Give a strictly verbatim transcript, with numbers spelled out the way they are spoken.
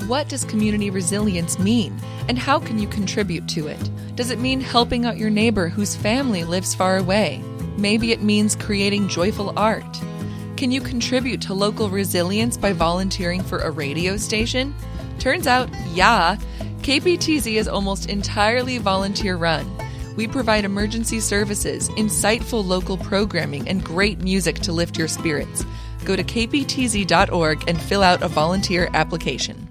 what does community resilience mean, and how can you contribute to it? Does it mean helping out your neighbor whose family lives far away? Maybe it means creating joyful art. Can you contribute to local resilience by volunteering for a radio station? Turns out, yeah, K P T Z is almost entirely volunteer-run. We provide emergency services, insightful local programming, and great music to lift your spirits. Go to k p t z dot org and fill out a volunteer application.